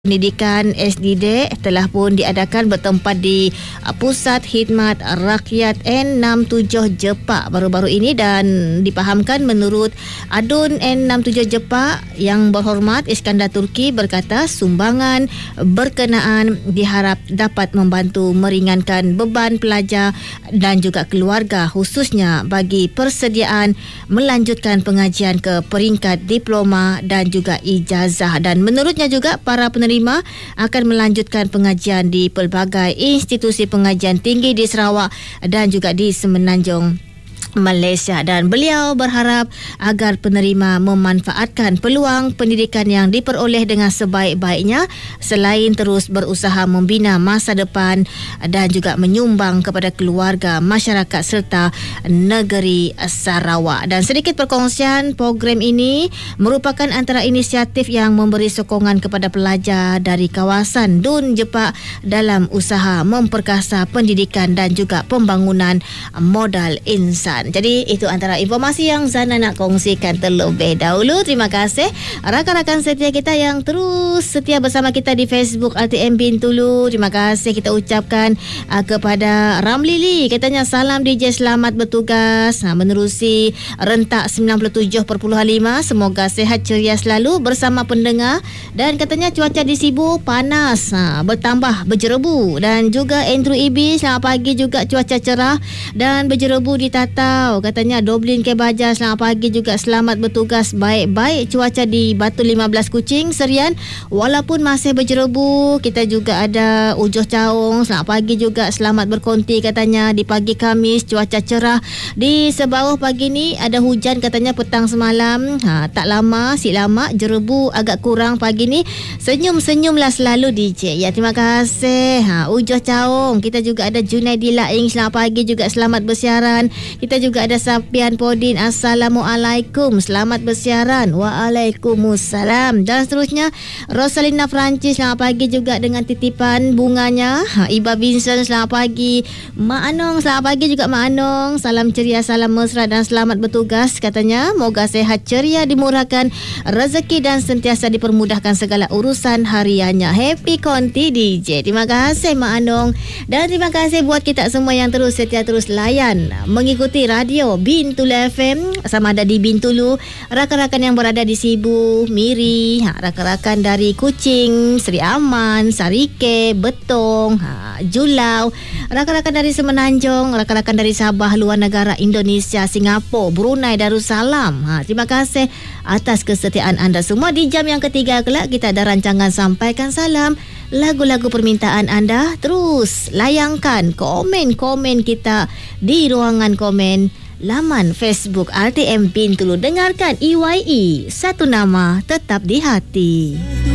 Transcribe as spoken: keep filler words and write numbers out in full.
Pendidikan S D D telah pun diadakan bertempat di uh, Pusat Khidmat Rakyat N enam tujuh Jepak baru-baru ini, dan dipahamkan menurut Adun N enam tujuh Jepak Yang Berhormat Iskandar Turki berkata sumbangan berkenaan diharap dapat membantu meringankan beban pelajar dan juga keluarga, khususnya bagi persediaan melanjutkan pengajian ke peringkat diploma dan juga ijazah. Dan menurutnya juga para penerima akan melanjutkan pengajian di pelbagai institusi pengajian tinggi di Sarawak dan juga di Semenanjung Malaysia, dan beliau berharap agar penerima memanfaatkan peluang pendidikan yang diperoleh dengan sebaik-baiknya selain terus berusaha membina masa depan dan juga menyumbang kepada keluarga, masyarakat serta negeri Sarawak. Dan sedikit perkongsian, program ini merupakan antara inisiatif yang memberi sokongan kepada pelajar dari kawasan Dun Jepak dalam usaha memperkasa pendidikan dan juga pembangunan modal insan. Jadi itu antara informasi yang Zana nak kongsikan terlebih dahulu. Terima kasih rakan-rakan setia kita yang terus setia bersama kita di Facebook R T M Bintulu. Terima kasih kita ucapkan uh, kepada Ramli Lee, katanya salam D J, selamat bertugas uh, menerusi rentak sembilan puluh tujuh perpuluhan lima. Semoga sehat ceria selalu bersama pendengar, dan katanya cuaca di Sibu panas uh, bertambah berjerebu, dan juga Andrew Ibi selamat pagi juga cuaca cerah dan berjerebu di Tata. Katanya Doblin K. Baja selamat pagi juga, selamat bertugas baik-baik cuaca di Batu lima belas Kuching Serian walaupun masih berjerebu. Kita juga ada Ujoh Caung selamat pagi juga, selamat berkonti katanya di pagi Khamis cuaca cerah di Sebauh. Pagi ni ada hujan katanya petang semalam, ha, tak lama si lama jerebu agak kurang pagi ni. Senyum-senyumlah selalu D J ya. Terima kasih ha, Ujoh Caung. Kita juga ada Junaidi Laing selamat pagi juga, selamat bersiaran. Kita juga ada Sapian Podin, Assalamualaikum, selamat bersiaran. Waalaikumsalam. Dan seterusnya Rosalina Francis selamat pagi juga dengan titipan bunganya. ha, Iba Vincent selamat pagi. Mak Anong selamat pagi juga Mak Anong, salam ceria, salam mesra dan selamat bertugas katanya. Moga sehat ceria, dimurahkan rezeki dan sentiasa dipermudahkan segala urusan hariannya. Happy Konti D J. Terima kasih Mak Anong, dan terima kasih buat kita semua yang terus setia terus layan mengikuti radio Bintulu F M, sama ada di Bintulu, rakan-rakan yang berada di Sibu, Miri, ha, rakan-rakan dari Kuching, Seri Aman, Sarike, Betong, ha, Julau, rakan-rakan dari Semenanjung, rakan-rakan dari Sabah, luar negara, Indonesia, Singapura, Brunei, Darussalam. Ha, terima kasih atas kesetiaan anda semua. Di jam yang ketiga kelak kita ada rancangan Sampaikan Salam, lagu-lagu permintaan anda. Terus layangkan komen-komen kita di ruangan komen laman Facebook R T M Bintulu. Dengarkan E Y E, satu nama tetap di hati.